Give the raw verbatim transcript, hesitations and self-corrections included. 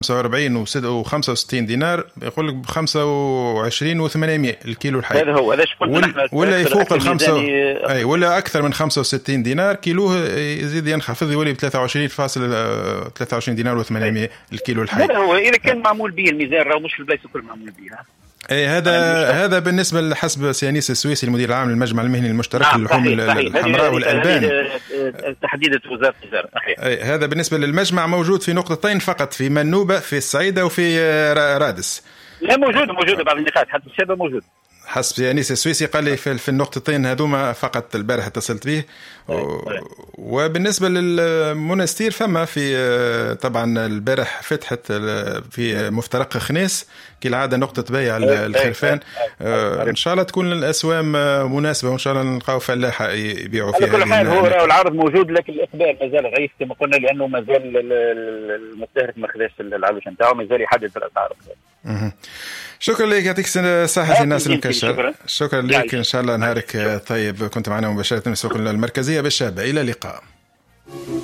خمسة وأربعين وخمسة وستين دينار، يقول لك بخمسة وعشرين وثمانمائة الكيلو الحي. هذا هو، هذا ولا, ولا يفوق الخمسة أي ولا أكثر من خمسة وستين دينار كيلوه يزيد ينخفض يولي بثلاثة وعشرين فاصل ثلاثة وعشرين دينار وثمانمائة الكيلو الحي. هذا هو إذا كان معمول به الميزان، راهو مش في البلايص الكل معمول بها. اي هذا هذا بالنسبه لحسب سيانيس السويسي المدير العام للمجمع المهني المشترك نعم للحوم الحمراء والالبان، تحديدت وزاره الزراعه. اي هذا بالنسبه للمجمع موجود في نقطتين فقط، في منوبه في الصعيده وفي رادس. لا موجود موجود بعض النقاط حتى الشباب موجود حسب سيانيس السويسي قال لي في النقطتين هذوما فقط البارح اتصلت به. وبالنسبه للمنستير فما في طبعا البارح فتحت في مفترق خنيس كالعاده نقطه بيع الخرفان، ان شاء الله تكون الاسوام مناسبه وان شاء الله نلقاو فلاحه يبيعوا فيها. على كل حال هو العرض موجود، لكن الاقبال مازال ضعيف كما قلنا، لانه مازال المستهلك ما خذاش العلوش نتاعو، مازال يحدد الاسعار. شكرا لك، يعطيك الصحة الناس المكشر. شكرا لك، إن شاء الله نهارك طيب. كنت معنا مباشرة من السوق المركزية بالشابة، إلى اللقاء.